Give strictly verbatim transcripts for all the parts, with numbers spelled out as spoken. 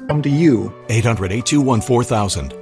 Come to you. eight hundred, eight two one, four thousand.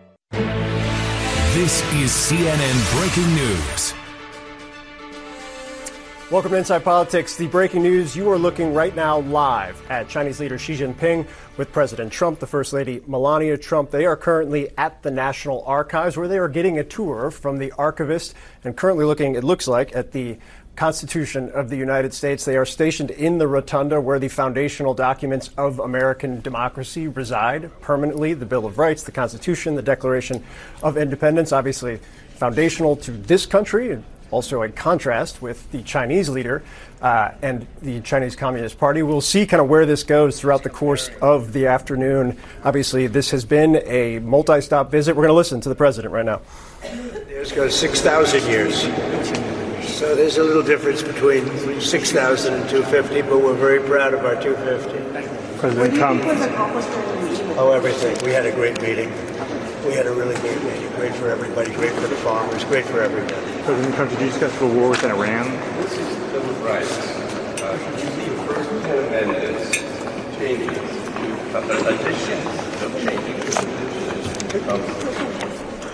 This is C N N Breaking News. Welcome to Inside Politics. The breaking news, you are looking right now live at Chinese leader Xi Jinping with President Trump, the First Lady Melania Trump. They are currently at the National Archives where they are getting a tour from the archivist and currently looking, it looks like, at the Constitution of the United States. They are stationed in the rotunda where the foundational documents of American democracy reside permanently. The Bill of Rights, the Constitution, the Declaration of Independence, obviously foundational to this country, and also a contrast with the Chinese leader uh, and the Chinese Communist Party. We'll see kind of where this goes throughout the course of the afternoon. Obviously, this has been a multi-stop visit. We're going to listen to the president right now. There's got six thousand years. So there's a little difference between six thousand and two fifty, but we're very proud of our two fifty. President Trump. Oh, everything. We had a great meeting. We had a really great meeting. Great for everybody, great for the farmers, great for everybody. President Trump, did you discuss the war with Iran? This is the Bill of Rights. Uh, the first ten amendments changes to uh, additions of changes of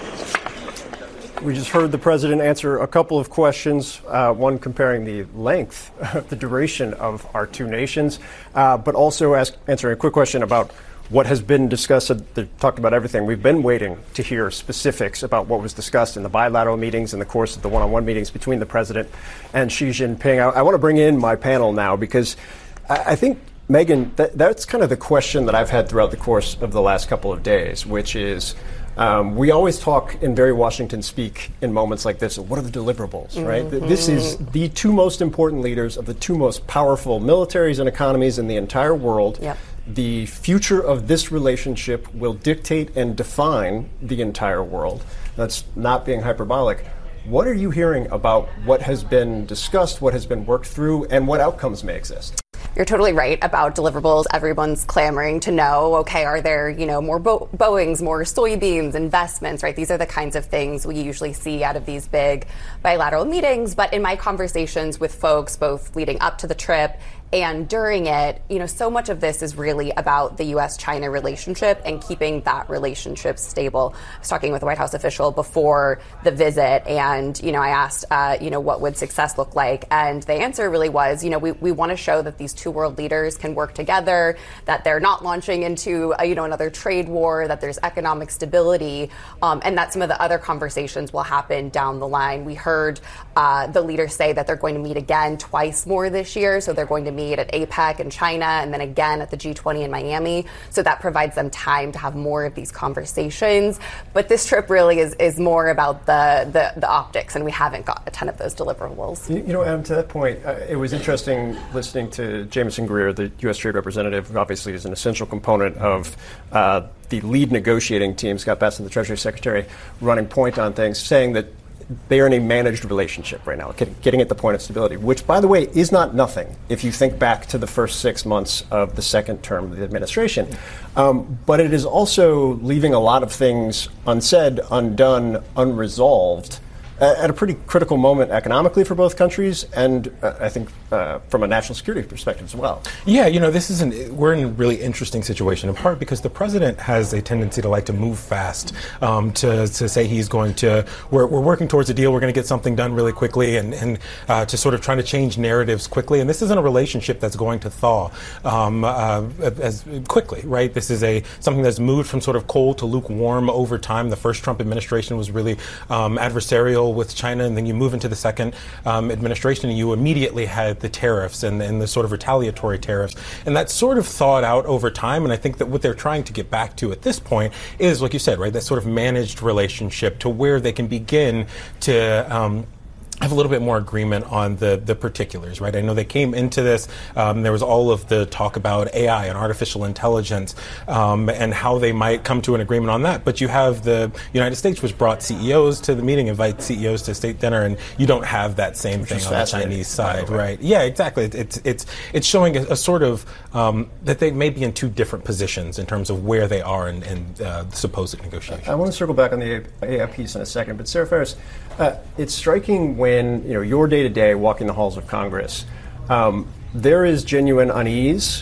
We just heard the president answer a couple of questions, uh, one comparing the length, the duration of our two nations, uh, but also ask, answering a quick question about what has been discussed. They talked about everything. We've been waiting to hear specifics about what was discussed in the bilateral meetings in the course of the one-on-one meetings between the president and Xi Jinping. I, I want to bring in my panel now because I, I think, Megan, that, that's kind of the question that I've had throughout the course of the last couple of days, which is, Um, we always talk in very Washington speak in moments like this. What are the deliverables, right? Mm-hmm. This is the two most important leaders of the two most powerful militaries and economies in the entire world. Yep. The future of this relationship will dictate and define the entire world. That's not being hyperbolic. What are you hearing about what has been discussed, what has been worked through, and what outcomes may exist? You're totally right about deliverables. Everyone's clamoring to know, okay, are there, you know, more Bo- Boeings, more soybeans, investments, right? These are the kinds of things we usually see out of these big bilateral meetings. But in my conversations with folks, both leading up to the trip and during it, you know, so much of this is really about the U S China relationship and keeping that relationship stable. I was talking with a White House official before the visit, and, you know, I asked, uh, you know, what would success look like? And the answer really was, you know, we, we want to show that these two world leaders can work together, that they're not launching into, a, you know, another trade war, that there's economic stability, um, and that some of the other conversations will happen down the line. We heard uh, the leaders say that they're going to meet again twice more this year, so they're going to meet at APEC in China and then again at the G twenty in Miami. So that provides them time to have more of these conversations. But this trip really is, is more about the, the, the optics, and we haven't got a ton of those deliverables. You, you know, Adam, to that point, uh, it was interesting listening to Jameson Greer, the U S Trade Representative, who obviously is an essential component of uh, the lead negotiating team, Scott Bessent, the Treasury Secretary, running point on things, saying that they are in a managed relationship right now, getting at the point of stability, which, by the way, is not nothing if you think back to the first six months of the second term of the administration. Um, but it is also leaving a lot of things unsaid, undone, unresolved at a pretty critical moment economically for both countries, and uh, I think uh, from a national security perspective as well. Yeah, you know, this is an, we're in a really interesting situation, in part because the president has a tendency to like to move fast, um, to, to say he's going to, we're, we're working towards a deal, we're going to get something done really quickly, and, and uh, to sort of trying to change narratives quickly. And this isn't a relationship that's going to thaw um, uh, as quickly, right? This is a something that's moved from sort of cold to lukewarm over time. The first Trump administration was really um, adversarial with China, and then you move into the second um, administration and you immediately had the tariffs and, and the sort of retaliatory tariffs. And that's sort of thawed out over time, and I think that what they're trying to get back to at this point is, like you said, right, that sort of managed relationship to where they can begin to um, have a little bit more agreement on the, the particulars, right? I know they came into this, um, there was all of the talk about A I and artificial intelligence um, and how they might come to an agreement on that. But you have the United States, which brought C E Os to the meeting, invite C E Os to state dinner, and you don't have that same which thing on the Chinese side, right? Yeah, exactly. It's it's it's showing a, a sort of um, that they may be in two different positions in terms of where they are in, in uh, the supposed negotiations. I want to circle back on the A I piece in a second, but Sarah Ferris, uh, it's striking when When you know your day-to-day walking the halls of Congress, um, there is genuine unease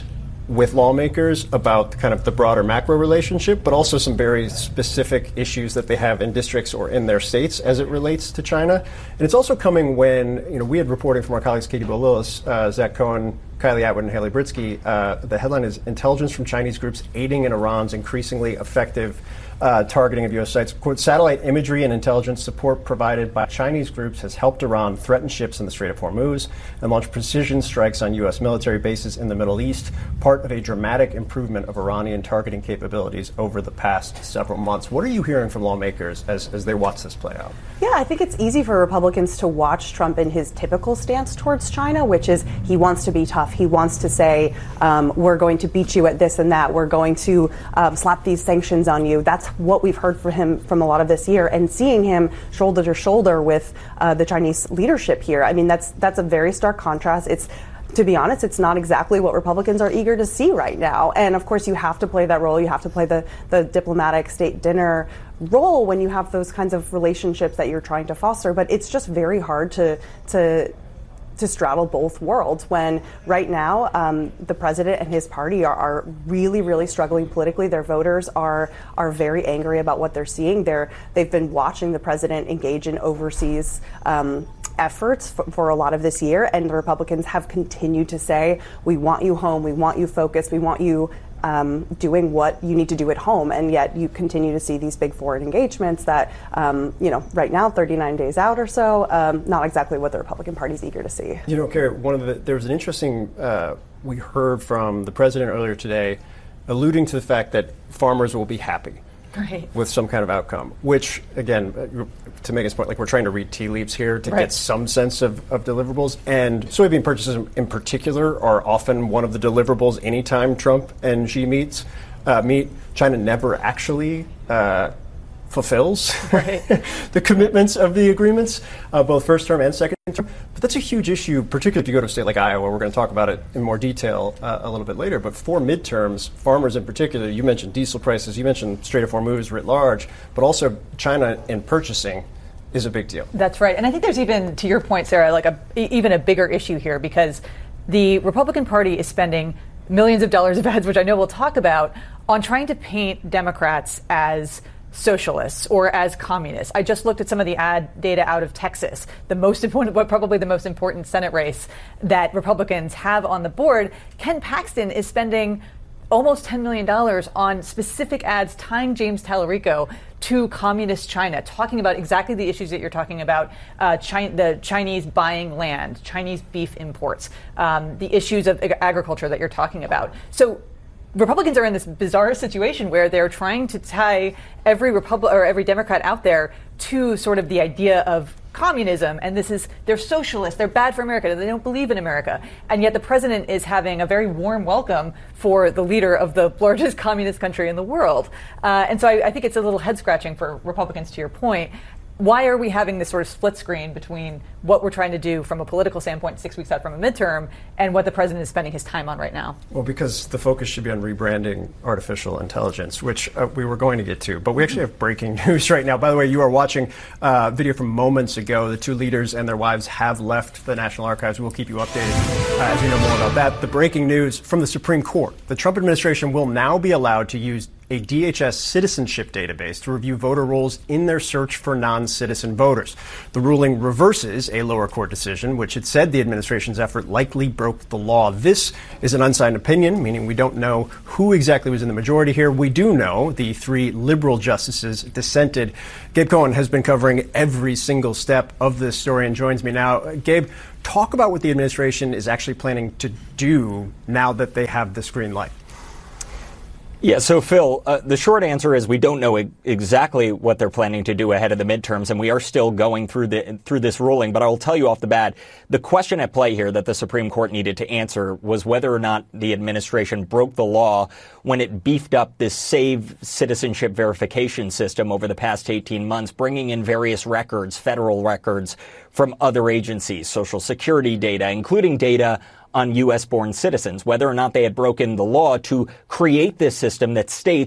with lawmakers about kind of the broader macro relationship, but also some very specific issues that they have in districts or in their states as it relates to China. And it's also coming when, you know, we had reporting from our colleagues Katie Bo-Lillis, uh, Zach Cohen, Kylie Atwood, and Haley Britsky. Uh, the headline is Intelligence from Chinese Groups Aiding in Iran's Increasingly Effective Uh, targeting of U S sites. Quote, satellite imagery and intelligence support provided by Chinese groups has helped Iran threaten ships in the Strait of Hormuz and launch precision strikes on U S military bases in the Middle East, part of a dramatic improvement of Iranian targeting capabilities over the past several months. What are you hearing from lawmakers as, as they watch this play out? Yeah, I think it's easy for Republicans to watch Trump in his typical stance towards China, which is he wants to be tough. He wants to say, um, we're going to beat you at this and that. We're going to um, slap these sanctions on you. That's what we've heard from him from a lot of this year, and seeing him shoulder to shoulder with uh, the Chinese leadership here. I mean, that's that's a very stark contrast. It's, to be honest, it's not exactly what Republicans are eager to see right now. And of course, you have to play that role. You have to play the, the diplomatic state dinner role when you have those kinds of relationships that you're trying to foster. But it's just very hard to to to straddle both worlds when right now um, the president and his party are, are really, really struggling politically. Their voters are are very angry about what they're seeing. They're they've been watching the president engage in overseas um, efforts for, for a lot of this year, and the Republicans have continued to say, we want you home, we want you focused, we want you Um, doing what you need to do at home, and yet you continue to see these big foreign engagements that, um, you know, right now, thirty-nine days out or so, um, not exactly what the Republican Party is eager to see. You know, Carrie, one of the, there was an interesting, uh, we heard from the president earlier today, alluding to the fact that farmers will be happy. Right. With some kind of outcome, which, again, to Megan's point, like we're trying to read tea leaves here to right. get some sense of, of deliverables. And soybean purchases in particular are often one of the deliverables anytime Trump and Xi meets, uh, meet. China never actually uh, fulfills right. the commitments of the agreements, uh, both first term and second term. But that's a huge issue, particularly if you go to a state like Iowa. We're going to talk about it in more detail uh, a little bit later. But for midterms, farmers in particular, you mentioned diesel prices, you mentioned Strait of Hormuz writ large, but also China in purchasing is a big deal. That's right. And I think there's even, to your point, Sarah, like a, even a bigger issue here, because the Republican Party is spending millions of dollars of ads, which I know we'll talk about, on trying to paint Democrats as socialists or as communists. I just looked at some of the ad data out of Texas, the most important, what probably the most important Senate race that Republicans have on the board. Ken Paxton is spending almost ten million dollars on specific ads tying James Tallarico to communist China, talking about exactly the issues that you're talking about, uh, China, the Chinese buying land, Chinese beef imports, um, the issues of ag- agriculture that you're talking about. So Republicans are in this bizarre situation where they're trying to tie every Republic or every Democrat out there to sort of the idea of communism, and this is, they're socialists, they're bad for America, they don't believe in America, and yet the president is having a very warm welcome for the leader of the largest communist country in the world. Uh, and so I, I think it's a little head-scratching for Republicans, to your point. Why are we having this sort of split screen between what we're trying to do from a political standpoint six weeks out from a midterm and what the president is spending his time on right now? Well, because the focus should be on rebranding artificial intelligence, which uh, we were going to get to. But we actually have breaking news right now. By the way, you are watching a uh, video from moments ago. The two leaders and their wives have left the National Archives. We'll keep you updated uh, as we know more about that. The breaking news from the Supreme Court. The Trump administration will now be allowed to use a D H S citizenship database to review voter rolls in their search for non-citizen voters. The ruling reverses a lower court decision, which had said the administration's effort likely broke the law. This is an unsigned opinion, meaning we don't know who exactly was in the majority here. We do know the three liberal justices dissented. Gabe Cohen has been covering every single step of this story and joins me now. Uh, Gabe, talk about what the administration is actually planning to do now that they have this green light. Yeah, so Phil, uh, the short answer is we don't know e- exactly what they're planning to do ahead of the midterms, and we are still going through the through this ruling. But I will tell you off the bat, the question at play here that the Supreme Court needed to answer was whether or not the administration broke the law when it beefed up this SAVE citizenship verification system over the past eighteen months, bringing in various records, federal records from other agencies, Social Security data, including data on U S born citizens, whether or not they had broken the law to create this system that states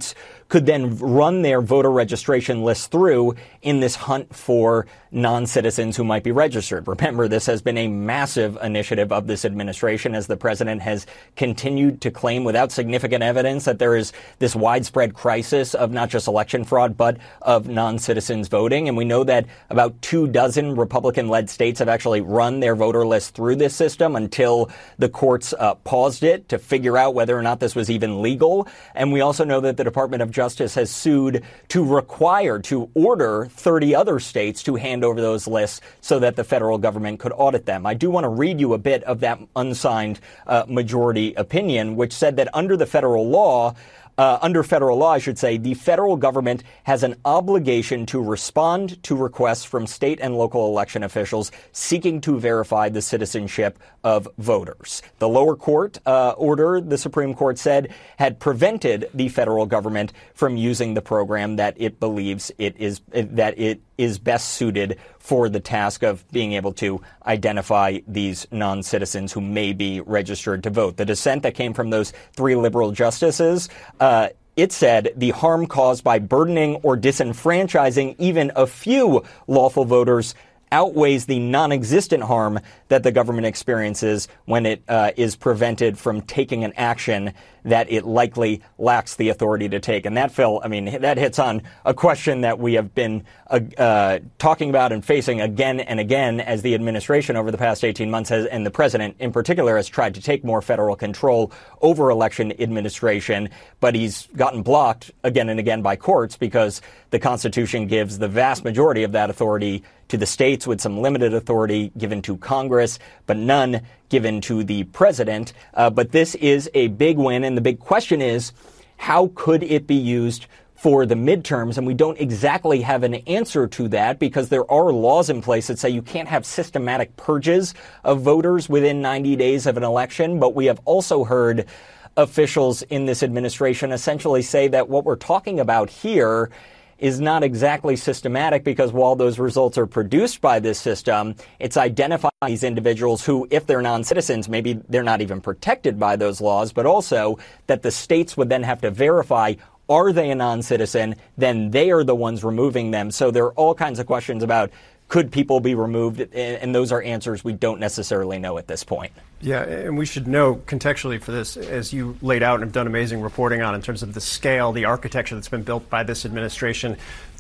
could then run their voter registration list through in this hunt for non-citizens who might be registered. Remember, this has been a massive initiative of this administration as the president has continued to claim without significant evidence that there is this widespread crisis of not just election fraud, but of non-citizens voting. And we know that about two dozen Republican-led states have actually run their voter list through this system until the courts uh, paused it to figure out whether or not this was even legal. And we also know that the Department of Justice has sued to require, to order thirty other states to hand over those lists so that the federal government could audit them. I do want to read you a bit of that unsigned uh, majority opinion, which said that under the federal law, Uh, under federal law, I should say, the federal government has an obligation to respond to requests from state and local election officials seeking to verify the citizenship of voters. The lower court uh, order, the Supreme Court said, had prevented the federal government from using the program that it believes it is that it is best suited for the task of being able to identify these non-citizens who may be registered to vote. The dissent that came from those three liberal justices, uh, it said the harm caused by burdening or disenfranchising even a few lawful voters outweighs the non-existent harm that the government experiences when it uh, is prevented from taking an action that it likely lacks the authority to take. And that, Phil, I mean, that hits on a question that we have been uh, uh, talking about and facing again and again as the administration over the past eighteen months has, and the president in particular, has tried to take more federal control over election administration. But he's gotten blocked again and again by courts because the Constitution gives the vast majority of that authority to the states, with some limited authority given to Congress, but none given to the president. Uh, but this is a big win, and the big question is, how could it be used for the midterms? And we don't exactly have an answer to that because there are laws in place that say you can't have systematic purges of voters within ninety days of an election. But we have also heard officials in this administration essentially say that what we're talking about here is not exactly systematic, because while those results are produced by this system, it's identifying these individuals who, if they're non-citizens, maybe they're not even protected by those laws, but also that the states would then have to verify, are they a non-citizen? Then they are the ones removing them. So there are all kinds of questions about, could people be removed? And those are answers we don't necessarily know at this point. Yeah, and we should know contextually for this, as you laid out and have done amazing reporting on in terms of the scale, the architecture that's been built by this administration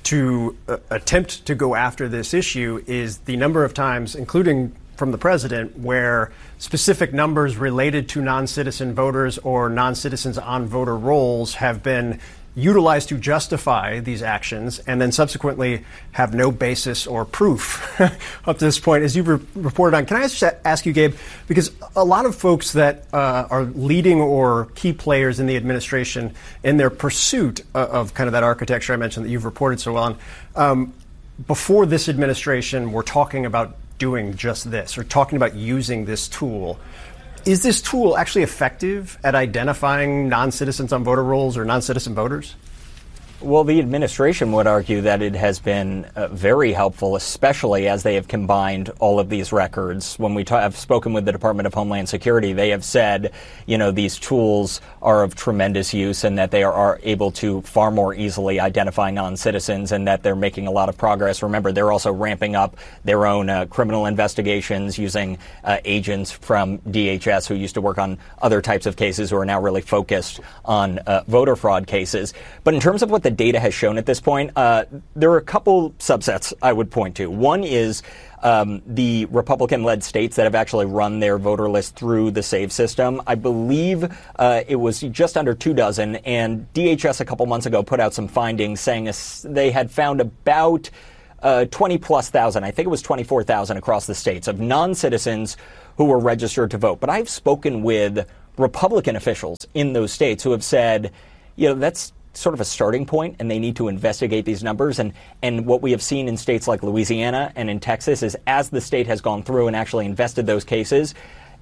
to uh, attempt to go after this issue, is the number of times, including from the president, where specific numbers related to non-citizen voters or non-citizens on voter rolls have been utilized to justify these actions and then subsequently have no basis or proof up to this point, as you've re- reported on. Can I just ask you, Gabe, because a lot of folks that uh, are leading or key players in the administration in their pursuit of, of kind of that architecture I mentioned that you've reported so well on, um, before this administration were talking about doing just this or talking about using this tool. Is this tool actually effective at identifying non-citizens on voter rolls or non-citizen voters? Well, the administration would argue that it has been uh, very helpful, especially as they have combined all of these records. When we ta- have spoken with the Department of Homeland Security, they have said, you know, these tools are of tremendous use and that they are, are able to far more easily identify non-citizens and that they're making a lot of progress. Remember, they're also ramping up their own uh, criminal investigations using uh, agents from D H S who used to work on other types of cases who are now really focused on uh, voter fraud cases. But in terms of what the data has shown at this point, uh, there are a couple subsets I would point to. One is um, the Republican-led states that have actually run their voter list through the SAVE system. I believe uh, it was just under two dozen, and D H S a couple months ago put out some findings saying they had found about uh, twenty plus thousand, I think it was twenty-four thousand across the states, of non-citizens who were registered to vote. But I've spoken with Republican officials in those states who have said, you know, that's sort of a starting point, and they need to investigate these numbers. And, and what we have seen in states like Louisiana and in Texas is as the state has gone through and actually invested those cases,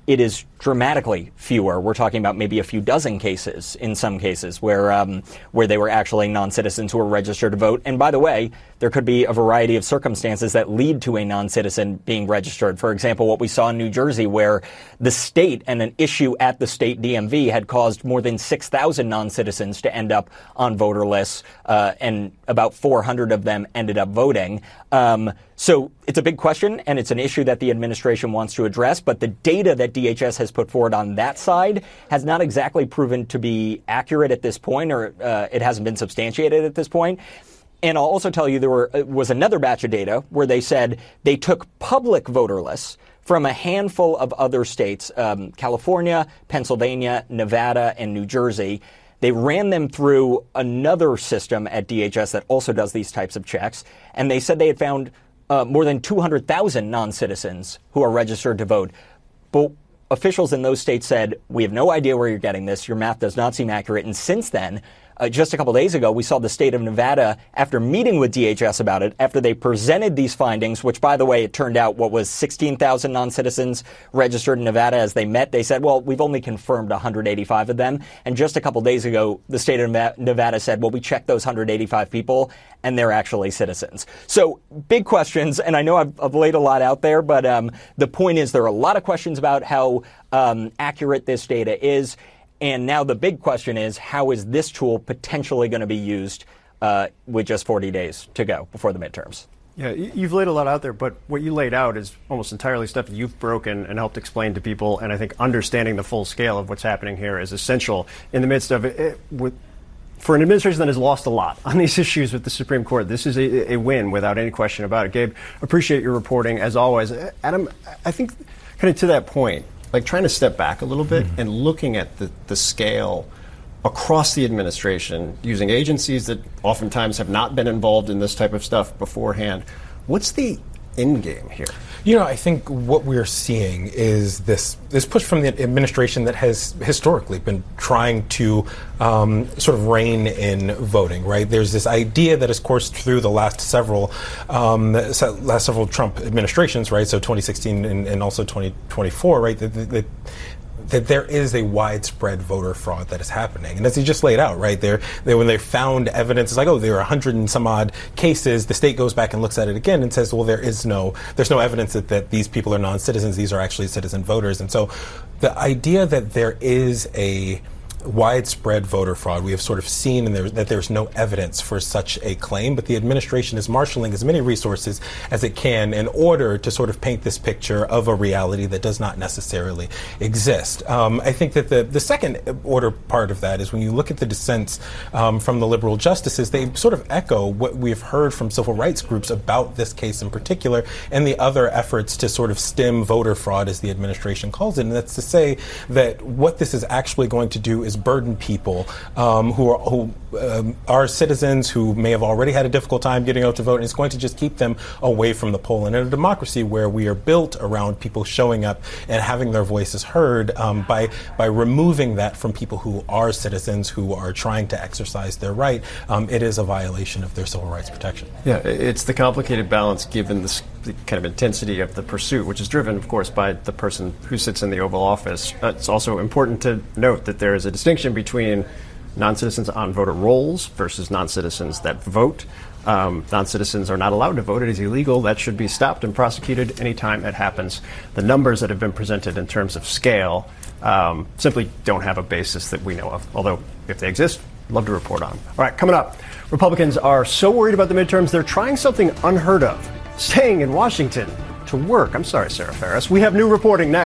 it is dramatically fewer. We're talking about maybe a few dozen cases in some cases where um, where they were actually non-citizens who were registered to vote. And by the way, there could be a variety of circumstances that lead to a non-citizen being registered. For example, what we saw in New Jersey, where the state and an issue at the state D M V had caused more than six thousand non-citizens to end up on voter lists, uh, and about four hundred of them ended up voting. Um, so it's a big question, and it's an issue that the administration wants to address. But the data that D H S has put forward on that side has not exactly proven to be accurate at this point, or uh, it hasn't been substantiated at this point. And I'll also tell you there were, was another batch of data where they said they took public voter lists from a handful of other states, um, California, Pennsylvania, Nevada, and New Jersey. They ran them through another system at D H S that also does these types of checks, and they said they had found uh, more than two hundred thousand non-citizens who are registered to vote. But officials in those states said, we have no idea where you're getting this. Your math does not seem accurate. And since then, Uh, just a couple days ago, we saw the state of Nevada, after meeting with D H S about it, after they presented these findings, which, by the way, it turned out what was sixteen thousand non-citizens registered in Nevada as they met. They said, well, we've only confirmed one hundred eighty-five of them. And just a couple days ago, the state of Nevada said, well, we checked those one hundred eighty-five people, and they're actually citizens. So big questions, and I know I've, I've laid a lot out there, but um, the point is there are a lot of questions about how um, accurate this data is. And now the big question is, how is this tool potentially going to be used uh, with just forty days to go before the midterms? Yeah, you've laid a lot out there, but what you laid out is almost entirely stuff that you've broken and helped explain to people. And I think understanding the full scale of what's happening here is essential in the midst of it. it with, for an administration that has lost a lot on these issues with the Supreme Court, this is a, a win without any question about it. Gabe, appreciate your reporting as always. Adam, I think kind of to that point, like trying to step back a little bit mm-hmm. and looking at the, the scale across the administration, using agencies that oftentimes have not been involved in this type of stuff beforehand. What's the end game here? You know, I think what we're seeing is this this push from the administration that has historically been trying to um, sort of rein in voting, right? There's this idea that has coursed through the last several um, last several Trump administrations, right? So twenty sixteen and, and also twenty twenty-four, right? That, that, that there is a widespread voter fraud that is happening. And as he just laid out, right, there, they, when they found evidence, it's like, oh, there are a hundred and some odd cases. The state goes back and looks at it again and says, well, there is no, there's no evidence that, that these people are non-citizens. These are actually citizen voters. And so the idea that there is a widespread voter fraud, we have sort of seen and there, that there's no evidence for such a claim, but the administration is marshaling as many resources as it can in order to sort of paint this picture of a reality that does not necessarily exist. Um, I think that the, the second order part of that is when you look at the dissents um, from the liberal justices, they sort of echo what we've heard from civil rights groups about this case in particular and the other efforts to sort of stem voter fraud, as the administration calls it. And that's to say that what this is actually going to do is burden people um, who are who um, are citizens who may have already had a difficult time getting out to vote, and it's going to just keep them away from the poll. And in a democracy where we are built around people showing up and having their voices heard, um, by by removing that from people who are citizens who are trying to exercise their right, um, it is a violation of their civil rights protection. Yeah, it's the complicated balance given this, the kind of intensity of the pursuit, which is driven, of course, by the person who sits in the Oval Office. Uh, it's also important to note that there is a distinction between non-citizens on voter rolls versus non-citizens that vote. Um, non-citizens are not allowed to vote. It is illegal. That should be stopped and prosecuted anytime it happens. The numbers that have been presented in terms of scale um, simply don't have a basis that we know of, although if they exist, love to report on them. All right, coming up, Republicans are so worried about the midterms, they're trying something unheard of, staying in Washington to work. I'm sorry, Sarah Ferris. We have new reporting next.